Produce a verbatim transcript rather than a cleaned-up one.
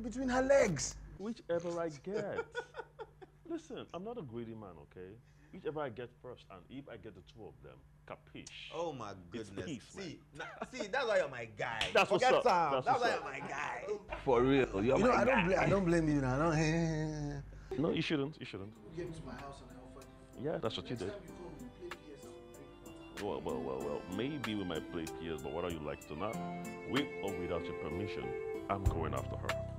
between her legs. Whichever I get. Listen, I'm not a greedy man, okay? Whichever I get first, and if I get the two of them, capiche. Oh my goodness. Peace, see, nah, see, that's why you're my guy. That's Forget what's up. Sam. That's, That's, that's why you're my guy. For real, you're You my know, I don't, guy. blame, I don't blame you now. I don't. No, you shouldn't. You shouldn't. You came to my house and I offered you. Yeah, that's what you Next did. time you come, we play P S and Well, well, well, well. Maybe we might play P S, but whether you like it or not, with or without your permission, I'm going after her.